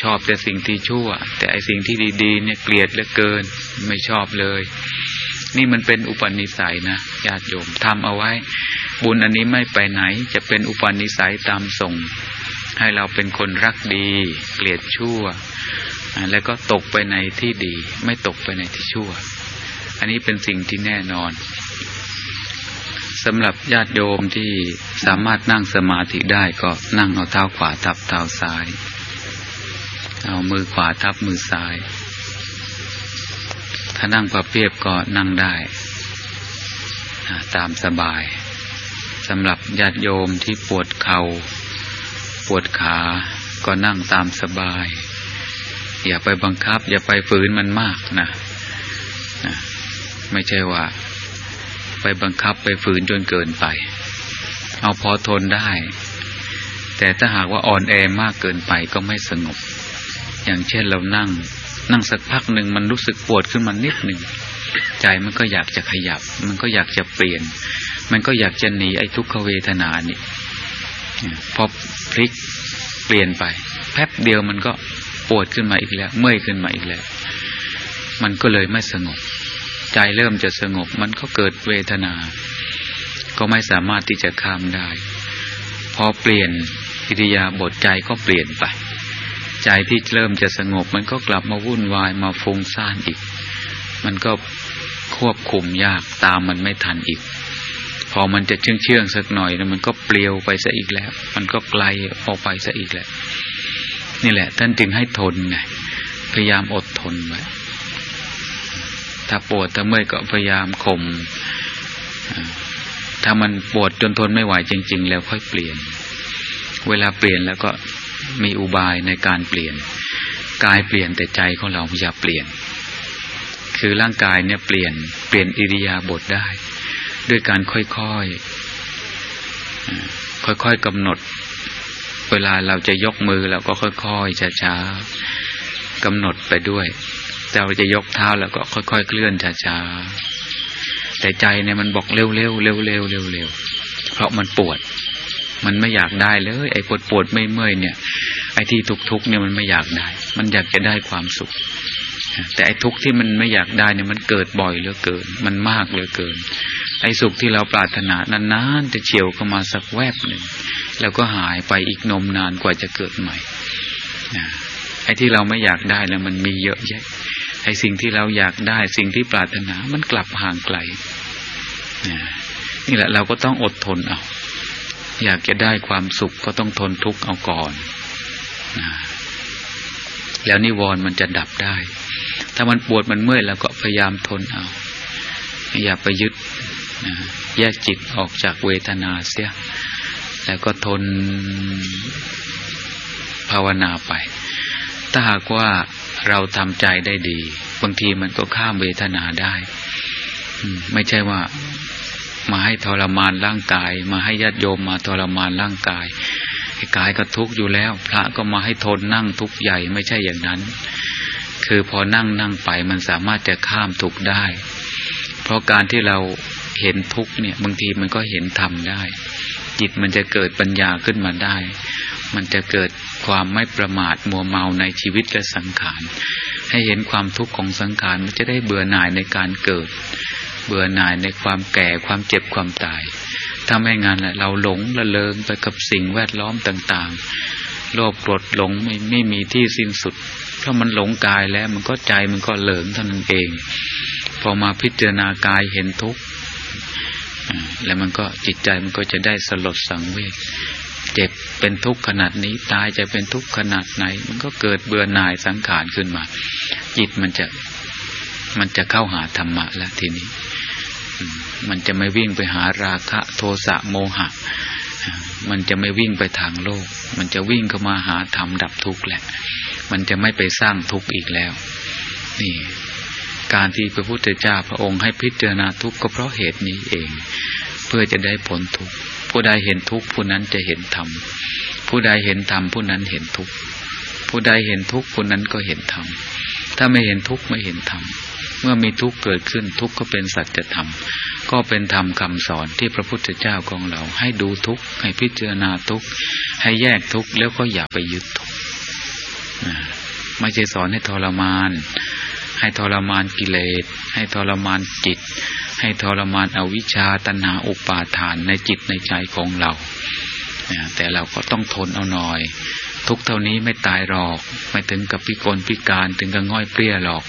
ชอบแต่สิ่งที่ชั่วแต่ไอ้สิ่งที่ดีๆเนี่ยเกลียดเหลือเกินไม่ชอบเลยนี่มันเป็นอุปนิสัยนะญาติโยมทำเอาไว้บุญอันนี้ไม่ไปไหนจะเป็นอุปนิสัยตามส่งให้เราเป็นคนรักดีเกลียดชั่วแล้วก็ตกไปในที่ดีไม่ตกไปในที่ชั่วอันนี้เป็นสิ่งที่แน่นอนสำหรับญาติโยมที่สามารถนั่งสมาธิได้ก็นั่งเอาเท้าขวาทับเท้าซ้ายเอามือขวาทับมือซ้ายถ้านั่งพับเพียบก็นั่งได้ตามสบายสำหรับญาติโยมที่ปวดเข่าปวดขาก็นั่งตามสบายอย่าไปบังคับอย่าไปฝืนมันมากนะไม่ใช่ว่าไปบังคับไปฝืนจนเกินไปเอาพอทนได้แต่ถ้าหากว่าอ่อนแอมากเกินไปก็ไม่สงบอย่างเช่นเรานั่งสักพักหนึ่งมันรู้สึกปวดขึ้นมานิดหนึ่งใจมันก็อยากจะขยับมันก็อยากจะเปลี่ยนมันก็อยากจะหนีไอ้ทุกขเวทนานี่พอพลิกเปลี่ยนไปแป๊บเดียวมันก็ปวดขึ้นมาอีกแล้วเมื่อยขึ้นมาอีกแล้วมันก็เลยไม่สงบใจเริ่มจะสงบมันก็เกิดเวทนาก็ไม่สามารถที่จะข้ามได้พอเปลี่ยนอิริยาบถใจก็เปลี่ยนไปใจที่เริ่มจะสงบมันก็กลับมาวุ่นวายมาฟุ้งซ่านอีกมันก็ควบคุมยากตามมันไม่ทันอีกพอมันจะเชื่องสักหน่อยแล้วมันก็เปลี่ยวไปซะอีกแล้วมันก็ไกลออกไปซะอีกแล้วนี่แหละท่านจึงให้ทนนะพยายามอดทนไว้ถ้าปวดถ้าเมื่อยก็พยายามข่มถ้ามันปวดจนทนไม่ไหวจริงๆแล้วค่อยเปลี่ยนเวลาเปลี่ยนแล้วก็มีอุบายในการเปลี่ยนกายเปลี่ยนแต่ใจของเราอย่าเปลี่ยนคือร่างกายเนี่ยเปลี่ยนอิริยาบถได้ด้วยการค่อยๆกำหนดเวลาเราจะยกมือเราก็ค่อยๆช้าๆกำหนดไปด้วยเราจะยกเท้าแล้วก็ค่อยๆเคลื่อนช้าๆแต่ใจเนี่ยมันบอกเร็วๆเร็วๆเพราะมันปวดมันไม่อยากได้เลยไอ้ปวดไม่เมื่อยเนี่ยไอ้ที่ทุกข์เนี่ยมันไม่อยากได้มันอยากจะได้ความสุขแต่ไอ้ทุกข์ที่มันไม่อยากได้เนี่ยมันเกิดบ่อยเหลือเกินมันมากเหลือเกินไอ้สุขที่เราปรารถนานานๆจะเฉี่ยวเข้ามาสักแวบหนึ่งแล้วก็หายไปอีกนมนานกว่าจะเกิดใหม่ไอ้ที่เราไม่อยากได้แล้วมันมีเยอะแยะไอ้สิ่งที่เราอยากได้สิ่งที่ปรารถนามันกลับห่างไกลนี่แหละเราก็ต้องอดทนเอาอยากจะได้ความสุขก็ต้องทนทุกข์เอาก่อนแล้วนิวรณ์มันจะดับได้ถ้ามันปวดมันเมื่อยแล้วก็พยายามทนเอาอย่าไปยึดแยกจิตออกจากเวทนาเสียแล้วก็ทนภาวนาไปถ้าหากว่าเราทำใจได้ดีบางทีมันก็ข้ามเวทนาได้ไม่ใช่ว่ามาให้ทรมานร่างกายมาให้ญาติโยมมาทรมานร่างกายกายก็ทุกข์อยู่แล้วพระก็มาให้ทนนั่งทุกข์ใหญ่ไม่ใช่อย่างนั้นคือพอนั่งไปมันสามารถจะข้ามทุกข์ได้เพราะการที่เราเห็นทุกข์เนี่ยบางทีมันก็เห็นธรรมได้จิตมันจะเกิดปัญญาขึ้นมาได้มันจะเกิดความไม่ประมาทมัวเมาในชีวิตและสังขารให้เห็นความทุกข์ของสังขารมันจะได้เบื่อหน่ายในการเกิดเบื่อหน่ายในความแก่ความเจ็บความตายถ้าไม่งั้นแหละเราหลงระเริงไปกับสิ่งแวดล้อมต่างๆโลภโกรธหลงไม่มีที่สิ้นสุดเพราะมันหลงกายแล้วมันก็ใจมันก็เหลิงเท่านั้นเองพอมาพิจารณากายเห็นทุกข์แล้วมันก็จิตใจมันก็จะได้สลดสังเวชเจ็บเป็นทุกข์ขนาดนี้ตายจะเป็นทุกข์ขนาดไหนมันก็เกิดเบื่อหน่ายสังขารขึ้นมาจิตมันจะเข้าหาธรรมะแล้วทีนี้มันจะไม่วิ่งไปหาราคะโทสะโมหะมันจะไม่วิ่งไปทางโลกมันจะวิ่งเข้ามาหาธรรมดับทุกข์แหละมันจะไม่ไปสร้างทุกข์อีกแล้วนี่การที่พระพุทธเจ้าพระองค์ให้พิจารณาทุกข์ก็เพราะเหตุนี้เองเพื่อจะได้พ้นทุกข์ผู้ใดเห็นทุกข์ผู้นั้นจะเห็นธรรมผู้ใดเห็นธรรมผู้นั้นเห็นทุกข์ผู้ใดเห็นทุกข์ผู้นั้นก็เห็นธรรมถ้าไม่เห็นทุกข์ไม่เห็นธรรมเมื่อมีทุกข์เกิดขึ้นทุกข์ก็เป็นสัจธรรมก็เป็นธรรมคำสอนที่พระพุทธเจ้าของเราให้ดูทุกข์ให้พิจารณาทุกข์ให้แยกทุกข์แล้วก็อย่าไปยึดทุกข์ไม่ใช่สอนให้ทรมานให้ทรมานกิเลสให้ทรมานจิตให้ทรมานอวิชชาตัณหาอุปาทานในจิตในใจของเราแต่เราก็ต้องทนเอาหน่อยทุกเท่านี้ไม่ตายหรอกไม่ถึงกับพิกลพิการถึงกับง่อยเปรี้ยหรอก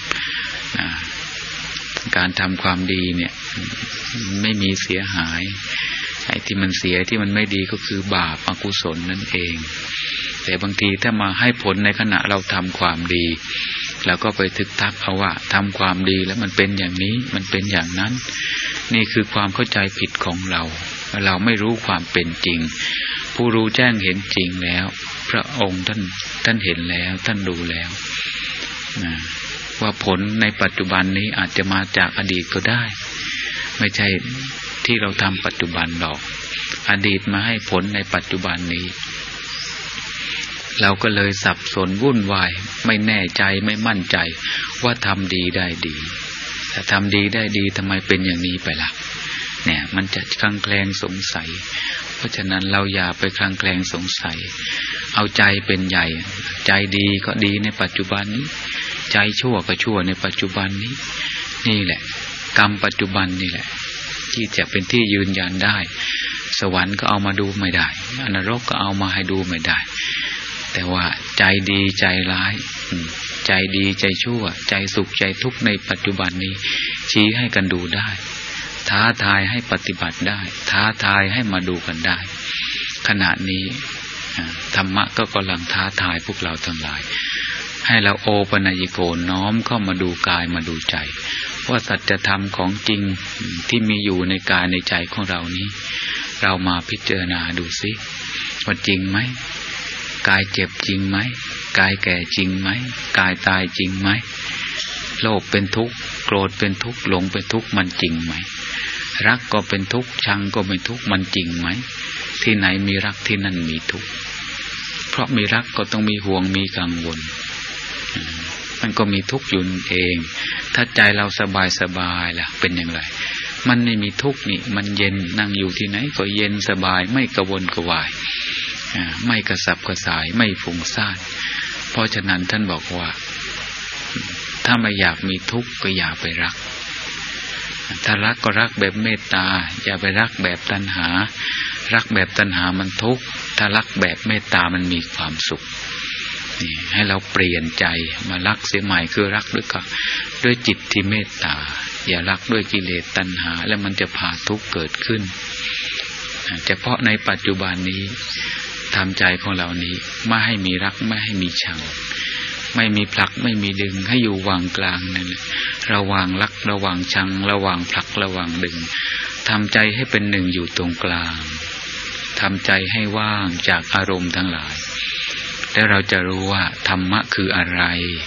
การทำความดีเนี่ยไม่มีเสียหายไอ้ที่มันเสียที่มันไม่ดีก็คือบาปอกุศลนั่นเองแต่บางทีถ้ามาให้ผลในขณะเราทำความดีเราก็ไปทึกทักเอาว่าทำความดีแล้วมันเป็นอย่างนี้มันเป็นอย่างนั้นนี่คือความเข้าใจผิดของเราเราไม่รู้ความเป็นจริงผู้รู้แจ้งเห็นจริงแล้วพระองค์ท่านเห็นแล้วท่านดูแล้วว่าผลในปัจจุบันนี้อาจจะมาจากอดีตก็ได้ไม่ใช่ที่เราทำปัจจุบันหรอกอดีตมาให้ผลในปัจจุบันนี้เราก็เลยสับสนวุ่นวายไม่แน่ใจไม่มั่นใจว่าทำดีได้ดีแต่ทำดีได้ดีทำไมเป็นอย่างนี้ไปล่ะเนี่ยมันจะคลางแคลงสงสัยเพราะฉะนั้นเราอย่าไปคลางแคลงสงสัยเอาใจเป็นใหญ่ใจดีก็ดีในปัจจุบันนี้ใจชั่วก็ชั่วในปัจจุบันนี้นี่แหละกรรมปัจจุบันนี่แหละที่จะเป็นที่ยืนยันได้สวรรค์ก็เอามาดูไม่ได้นรกก็เอามาให้ดูไม่ได้แต่ว่าใจดีใจร้ายใจดีใจชั่วใจสุขใจทุกข์ในปัจจุบันนี้ชี้ให้กันดูได้ท้าทายให้ปฏิบัติได้ท้าทายให้มาดูกันได้ขณะนี้ธรรมะก็กำลังท้าทายพวกเราทั้งหลายให้เราโอปนัญญิโกน้อมเข้ามาดูกายมาดูใจว่าสัจธรรมของจริงที่มีอยู่ในกายในใจของเรานี้เรามาพิจารณาดูสิว่าจริงไหมกายเจ็บจริงไหมกายแก่จริงไหมกายตายจริงไหมโลภเป็นทุกข์โกรธเป็นทุกข์หลงเป็นทุกข์มันจริงไหมรักก็เป็นทุกข์ชังก็เป็นทุกข์มันจริงไหมที่ไหนมีรักที่นั่นมีทุกข์เพราะมีรักก็ต้องมีห่วงมีกังวลมันก็มีทุกข์อยู่เองถ้าใจเราสบายล่ะเป็นอย่างไรมันไม่มีทุกข์นี่มันเย็นนั่งอยู่ที่ไหนก็เย็นสบายไม่กระวนกระวายไม่กระสับกระส่ายไม่ฟุ้งซ่านเพราะฉะนั้นท่านบอกว่าถ้าไม่อยากมีทุกข์ก็อย่าไปรักถ้ารักก็รักแบบเมตตาอย่าไปรักแบบตัณหารักแบบตัณหามันทุกข์ถ้ารักแบบเมตตามันมีความสุขนี่ให้เราเปลี่ยนใจมารักเสียใหม่คือรักด้วยจิตที่เมตตาอย่ารักด้วยกิเลสตัณหาแล้วมันจะพาทุกข์เกิดขึ้นเฉพาะในปัจจุบันนี้ทำใจของเรานี้ไม่ให้มีรักไม่ให้มีชังไม่มีผลักไม่มีดึงให้อยู่วางกลางนั่นระหว่างรักระหว่างชังระหว่างผลักระหว่างดึงทำใจให้เป็นหนึ่งอยู่ตรงกลางทำใจให้ว่างจากอารมณ์ทั้งหลายแล้วเราจะรู้ว่าธรรมะคืออะไร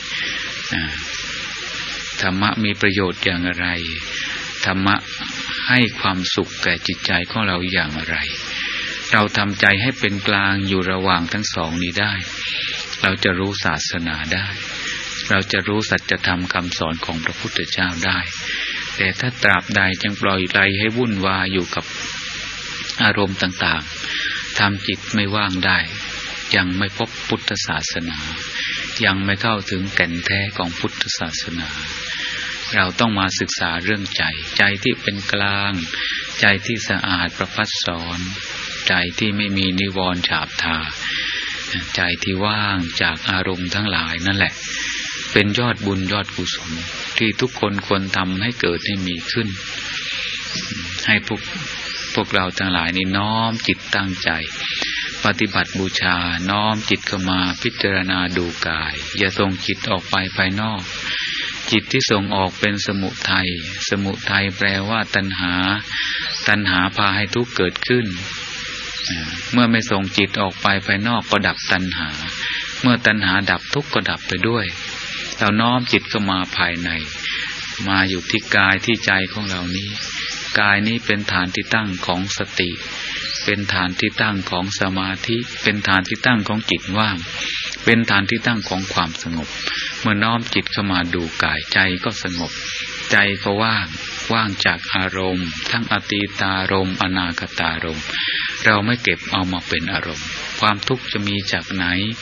ธรรมะมีประโยชน์อย่างไรธรรมะให้ความสุขแก่จิตใจของเราอย่างไรเราทำใจให้เป็นกลางอยู่ระหว่างทั้งสองนี้ได้เราจะรู้ศาสนาได้เราจะรู้สัจธรรมคำสอนของพระพุทธเจ้าได้แต่ถ้าตราบใดยังปล่อยใจให้วุ่นวายอยู่กับอารมณ์ต่างๆทำจิตไม่ว่างได้ยังไม่พบพุทธศาสนายังไม่เข้าถึงแก่นแท้ของพุทธศาสนาเราต้องมาศึกษาเรื่องใจที่เป็นกลางใจที่สะอาดประภัสสรใจที่ไม่มีนิวรณ์ฉาบทาใจที่ว่างจากอารมณ์ทั้งหลายนั่นแหละเป็นยอดบุญยอดกุศลที่ทุกคนควรทำให้เกิดให้มีขึ้นให้พวกเราทั้งหลายนี้น้อมจิตตั้งใจปฏิบัติบูชาน้อมจิตเข้ามาพิจารณาดูกายอย่าส่งจิตออกไปภายนอกจิตที่ส่งออกเป็นสมุทัยสมุทัยแปลว่าตัณหาพาให้ทุกข์เกิดขึ้นเมื่อไม่ส่งจิตออกไปภายนอกก็ดับตัณหาเมื่อตัณหาดับทุกข์ก็ดับไปด้วยเราน้อมจิตเข้ามาภายในมาอยู่ที่กายที่ใจของเรานี้กายนี้เป็นฐานที่ตั้งของสติเป็นฐานที่ตั้งของสมาธิเป็นฐานที่ตั้งของจิตว่างเป็นฐานที่ตั้งของความสงบเมื่อน้อมจิตเข้ามาดูกายใจก็สงบใจก็ว่างจากอารมณ์ทั้งอตีตารมณ์อนาคตารมณ์เราไม่เก็บเอามาเป็นอารมณ์ความทุกข์จะมีจากไหน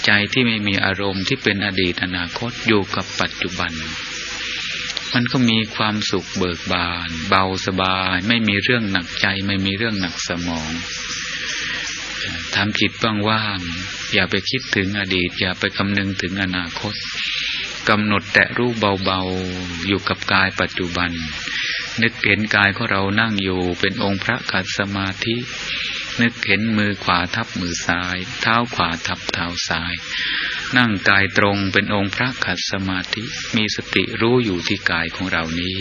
ใจที่ไม่มีอารมณ์ที่เป็นอดีตอนาคตอยู่กับปัจจุบันมันก็มีความสุขเบิกบานเบาสบายไม่มีเรื่องหนักใจไม่มีเรื่องหนักสมองทำจิตว่างๆอย่าไปคิดถึงอดีตอย่าไปคำนึงถึงอนาคตกำหนดแต่รู้เบาๆอยู่กับกายปัจจุบันนึกเห็นกายของเรานั่งอยู่เป็นองค์พระขัดสมาธินึกเห็นมือขวาทับมือซ้ายเท้าขวาทับเท้าซ้ายนั่งกายตรงเป็นองค์พระขัดสมาธิมีสติรู้อยู่ที่กายของเรานี้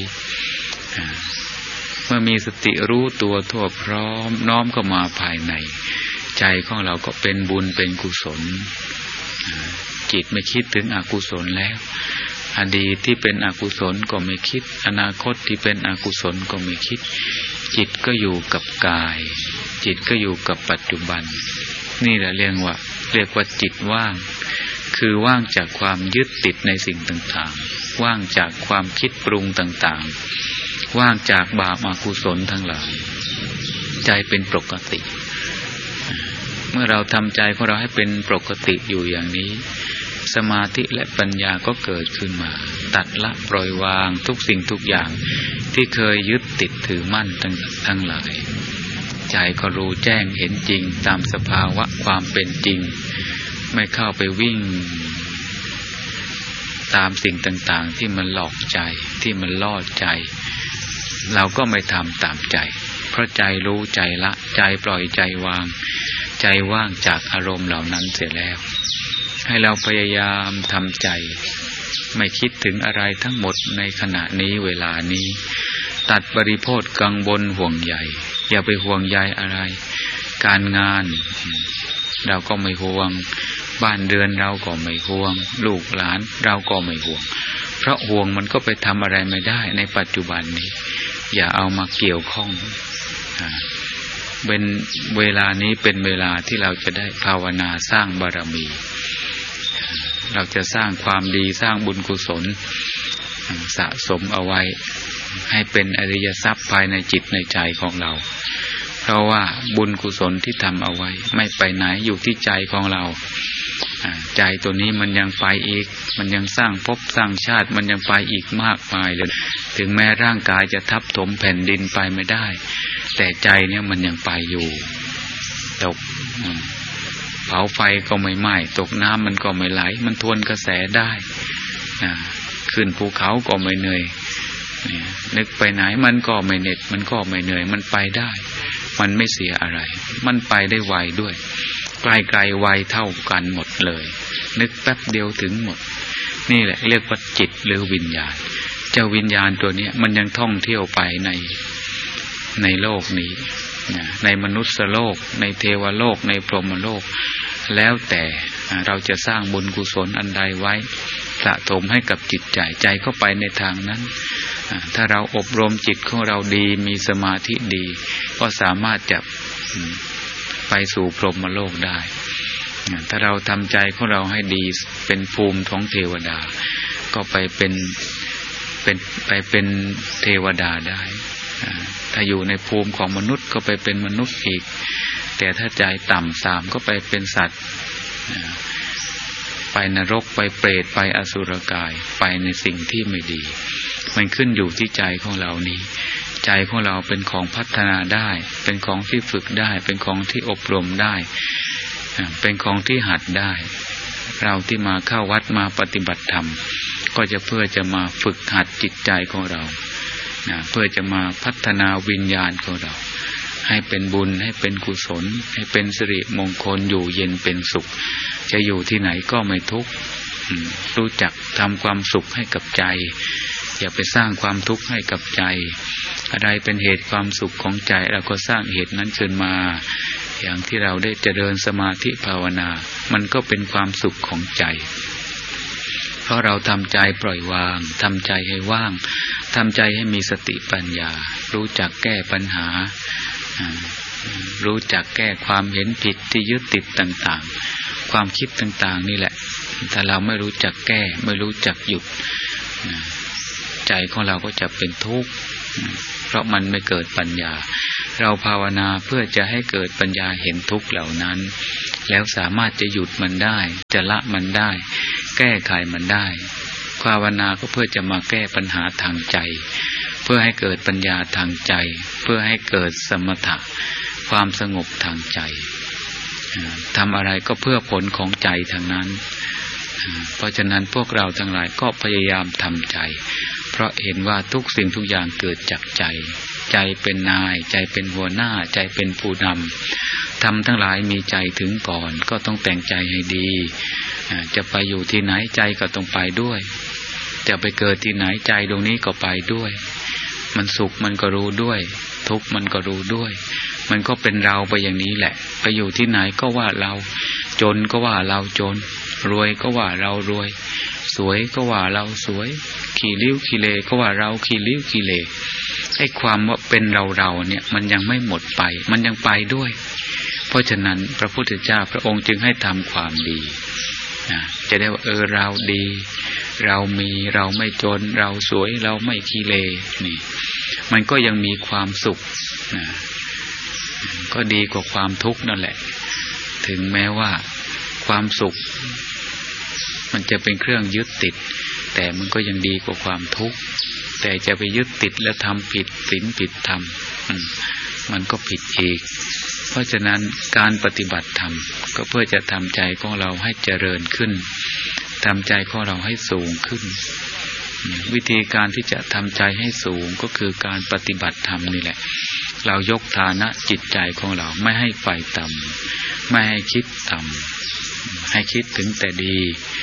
เมื่อมีสติรู้ตัวทั่วพร้อมน้อมเข้ามาภายในใจของเราก็เป็นบุญเป็นกุศลจิตไม่คิดถึงอกุศลแล้วอดีตที่เป็นอกุศลก็ไม่คิดอนาคตที่เป็นอกุศลก็ไม่คิดจิตก็อยู่กับกายจิตก็อยู่กับปัจจุบันนี่แหละเรียกว่าจิตว่างคือว่างจากความยึดติดในสิ่งต่างๆว่างจากความคิดปรุงต่างๆว่างจากบาปอกุศลทั้งหลายใจเป็นปกติเมื่อเราทำใจของเราให้เป็นปกติอยู่อย่างนี้สมาธิและปัญญาก็เกิดขึ้นมาตัดละปล่อยวางทุกสิ่งทุกอย่างที่เคยยึดติดถือมั่นทั้งหลายใจก็รู้แจ้งเห็นจริงตามสภาวะความเป็นจริงไม่เข้าไปวิ่งตามสิ่งต่างๆที่มันหลอกใจที่มันล่อใจเราก็ไม่ทำตามใจเพราะใจรู้ใจละใจปล่อยใจวางใจว่างจากอารมณ์เหล่านั้นเสียแล้วให้เราพยายามทำใจไม่คิดถึงอะไรทั้งหมดในขณะนี้เวลานี้ตัดปริโภทกังวลห่วงใยอย่าไปห่วงใยอะไรการงานเราก็ไม่ห่วงบ้านเรือนเราก็ไม่ห่วงลูกหลานเราก็ไม่ห่วงเพราะห่วงมันก็ไปทำอะไรไม่ได้ในปัจจุบันนี้อย่าเอามาเกี่ยวข้องเป็นเวลานี้เป็นเวลาที่เราจะได้ภาวนาสร้างบารมีเราจะสร้างความดีสร้างบุญกุศลสะสมเอาไว้ให้เป็นอริยทรัพย์ภายในจิตในใจของเราเพราะว่าบุญกุศลที่ทำเอาไว้ไม่ไปไหนอยู่ที่ใจของเราใจตัวนี้มันยังไปอีกมันยังสร้างภพสร้างชาติมันยังไปอีกมากมายเลยถึงแม้ร่างกายจะทับถมแผ่นดินไปไม่ได้แต่ใจเนี่ยมันยังไปอยู่ตกเผาไฟก็ไม่ไหม้ตกน้ำมันก็ไม่ไหลมันทวนกระแสได้ขึ้นภูเขาก็ไม่เหนื่อยนึกไปไหนมันก็ไม่เหน็ดมันก็ไม่เหนื่อยมันไปได้มันไม่เสียอะไรมันไปได้ไวด้วยไกลๆไวเท่ากันหมดเลยนึกแป๊บเดียวถึงหมดนี่แหละเรียกว่าจิตหรือวิญญาณเจ้าวิญญาณตัวนี้มันยังท่องเที่ยวไปในโลกนี้ในมนุษย์โลกในเทวโลกในพรหมโลกแล้วแต่เราจะสร้างบุญกุศลอันใดไว้สะสมให้กับจิตใจก็ไปในทางนั้นถ้าเราอบรมจิตของเราดีมีสมาธิดีก็สามารถจะไปสู่พรหมโลกได้ถ้าเราทำใจของเราให้ดีเป็นภูมิของเทวดาก็ไปเป็นเทวดาได้ถ้าอยู่ในภูมิของมนุษย์ก็ไปเป็นมนุษย์อีกแต่ถ้าใจต่ำสามก็ไปเป็นสัตว์ไปนรกไปเปรตไปอสุรกายไปในสิ่งที่ไม่ดีมันขึ้นอยู่ที่ใจของเรานี้ใจของเราเป็นของพัฒนาได้เป็นของที่ฝึกได้เป็นของที่อบรมได้เป็นของที่หัดได้เราที่มาเข้าวัดมาปฏิบัติธรรมก็จะเพื่อจะมาฝึกหัดจิตใจของเราเพื่อจะมาพัฒนาวิญญาณของเราให้เป็นบุญให้เป็นกุศลให้เป็นสิริมงคลอยู่เย็นเป็นสุขจะอยู่ที่ไหนก็ไม่ทุกข์รู้จักทำความสุขให้กับใจอย่าไปสร้างความทุกข์ให้กับใจอะไรเป็นเหตุความสุขของใจเราก็สร้างเหตุนั้นขึ้นมาอย่างที่เราได้เจริญสมาธิภาวนามันก็เป็นความสุขของใจเพราะเราทำใจปล่อยวางทำใจให้ว่างทำใจให้มีสติปัญญารู้จักแก้ปัญหารู้จักแก้ความเห็นผิดที่ยึดติดต่างๆความคิดต่างๆนี่แหละถ้าเราไม่รู้จักแก้ไม่รู้จักหยุดใจของเราก็จะเป็นทุกข์เพราะมันไม่เกิดปัญญาเราภาวนาเพื่อจะให้เกิดปัญญาเห็นทุกข์เหล่านั้นแล้วสามารถจะหยุดมันได้จะละมันได้แก้ไขมันได้ภาวนาก็เพื่อจะมาแก้ปัญหาทางใจเพื่อให้เกิดปัญญาทางใจเพื่อให้เกิดสมถะความสงบทางใจทำอะไรก็เพื่อผลของใจทางนั้นเพราะฉะนั้นพวกเราทั้งหลายก็พยายามทำใจเพราะเห็นว่าทุกสิ่งทุกอย่างเกิดจากใจใจเป็นนายใจเป็นหัวหน้าใจเป็นผู้นำทำทั้งหลายมีใจถึงก่อนก็ต้องแต่งใจให้ดีจะไปอยู่ที่ไหนใจก็ต้องไปด้วยจะไปเกิดที่ไหนใจตรงนี้ก็ไปด้วยมันสุขมันก็รู้ด้วยทุกข์มันก็รู้ด้วยมันก็เป็นเราไปอย่างนี้แหละไปอยู่ที่ไหนก็ว่าเราจนก็ว่าเราจนรวยก็ว่าเรารวยสวยก็ว่าเราสวยขี้ริ้วขี้เลก็ว่าเราขี้ริ้วขี้เลไอ้ความว่าเป็นเราเนี่ยมันยังไม่หมดไปมันยังไปด้วยเพราะฉะนั้นพระพุทธเจ้าพระองค์จึงให้ทำความดีจะได้ว่าเราดีเรามีเราไม่จนเราสวยเราไม่ขี้เลนี่มันก็ยังมีความสุขก็ดีกว่าความทุกข์นั่นแหละถึงแม้ว่าความสุขมันจะเป็นเครื่องยึดติดแต่มันก็ยังดีกว่าความทุกข์แต่จะไปยึดติดแล้วทำผิดศีลผิดธรรมมันก็ผิดอีกเพราะฉะนั้นการปฏิบัติธรรมก็เพื่อจะทำใจของเราให้เจริญขึ้นทำใจของเราให้สูงขึ้นวิธีการที่จะทำใจให้สูงก็คือการปฏิบัติธรรมนี่แหละเรายกฐานะจิตใจของเราไม่ให้ไฟต่ำไม่ให้คิดต่ำให้คิดถึงแต่ดี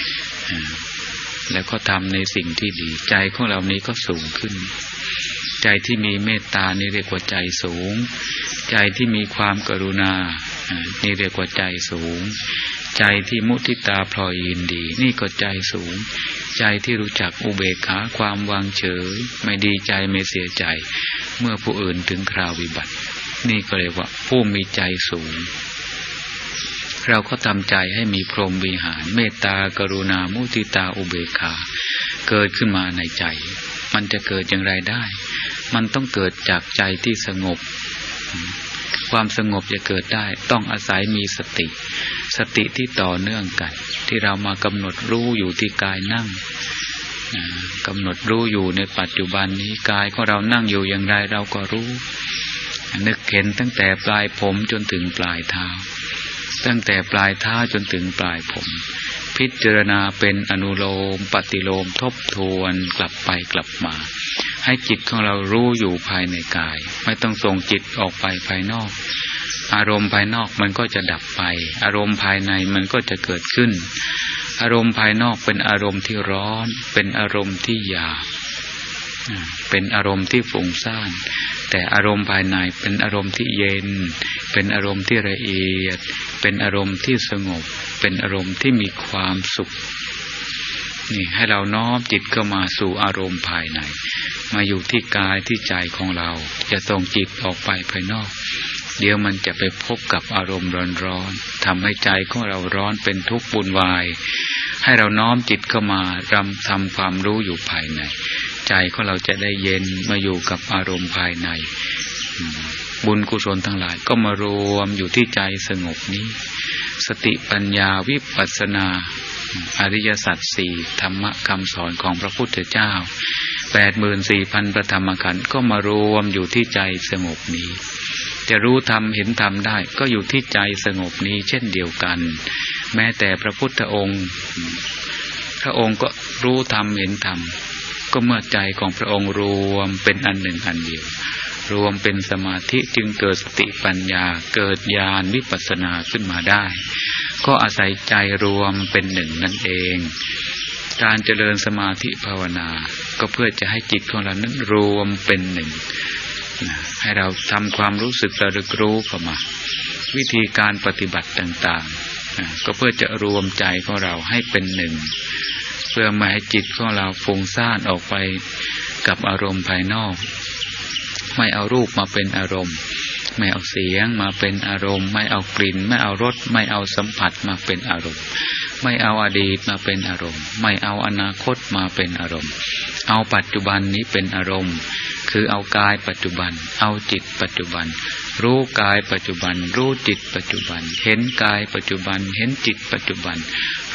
แล้วก็ทำในสิ่งที่ดีใจของเรานี้ก็สูงขึ้นใจที่มีเมตตานี่เรียกว่าใจสูงใจที่มีความกรุณานี่เรียกว่าใจสูงใจที่มุทิตาพลอยยินดีนี่ก็ใจสูงใจที่รู้จักอุเบกขาความวางเฉยไม่ดีใจไม่เสียใจเมื่อผู้อื่นถึงคราววิบัตินี่ก็เรียกว่าผู้มีใจสูงเราก็ทำใจให้มีพรหมวิหารเมตตากรุณามุทิตาอุเบกขาเกิดขึ้นมาในใจมันจะเกิดอย่างไรได้มันต้องเกิดจากใจที่สงบความสงบจะเกิดได้ต้องอาศัยมีสติที่ต่อเนื่องกันที่เรามากำหนดรู้อยู่ที่กายนั่งกำหนดรู้อยู่ในปัจจุบันนี้กายของเรานั่งอยู่อย่างไรเราก็รู้นึกเห็นตั้งแต่ปลายผมจนถึงปลายเท้าตั้งแต่ปลายเท้าจนถึงปลายผมพิจารณาเป็นอนุโลมปฏิโลมทบทวนกลับไปกลับมาให้จิตของเรารู้อยู่ภายในกายไม่ต้องส่งจิตออกไปภายนอกอารมณ์ภายนอกมันก็จะดับไปอารมณ์ภายในมันก็จะเกิดขึ้นอารมณ์ภายนอกเป็นอารมณ์ที่ร้อนเป็นอารมณ์ที่หยาบเป็นอารมณ์ที่ฟุ้งซ่านแต่อารมณ์ภายในเป็นอารมณ์ที่เย็นเป็นอารมณ์ที่ละเอียดเป็นอารมณ์ที่สงบเป็นอารมณ์ที่มีความสุขนี่ให้เราน้อมจิตเข้ามาสู่อารมณ์ภายในมาอยู่ที่กายที่ใจของเราจะส่งจิตออกไปภายนอกเดี๋ยวมันจะไปพบกับอารมณ์ร้อนๆทำให้ใจของเราร้อนเป็นทุกข์วุ่นวายให้เราน้อมจิตเข้ามารำทำความรู้อยู่ภายในใจของเราจะได้เย็นมาอยู่กับอารมณ์ภายในบุญกุศลทั้งหลายก็มารวมอยู่ที่ใจสงบนี้สติปัญญาวิปัสสนาอริยสัจสี่ธรรมะคำสอนของพระพุทธเจ้า 84,000 ประธรรมขันธ์ก็มารวมอยู่ที่ใจสงบนี้จะรู้ธรรมเห็นธรรมได้ก็อยู่ที่ใจสงบนี้เช่นเดียวกันแม้แต่พระพุทธองค์พระองค์ก็รู้ธรรมเห็นธรรมก็เมื่อใจของพระองค์รวมเป็นอันหนึ่งอันเดียวรวมเป็นสมาธิจึงเกิดสติปัญญาเกิดญาณวิปัสสนาขึ้นมาได้ก็อาศัยใจรวมเป็นหนึ่งนั่นเองการเจริญสมาธิภาวนาก็เพื่อจะให้จิตของเรานั้นรวมเป็นหนึ่งให้เราทำความรู้สึกระลึกรู้เข้ามาวิธีการปฏิบัติต่างๆก็เพื่อจะรวมใจของเราให้เป็นหนึ่งเพื่อไม่ให้จิตของเราฟุ้งซ่านออกไปกับอารมณ์ภายนอกไม่เอารูปมาเป็นอารมณ์ไม่เอาเสียงมาเป็นอารมณ์ไม่เอากลิ่นไม่เอารสไม่เอาสัมผัสมาเป็นอารมณ์ไม่เอาอดีตมาเป็นอารมณ์ไม่เอาอนาคตมาเป็นอารมณ์เอาปัจจุบันนี้เป็นอารมณ์คือเอากายปัจจุบันเอาจิตปัจจุบันรู้กายปัจจุบันรู้จิตปัจจุบันเห็นกายปัจจุบันเห็นจิตปัจจุบัน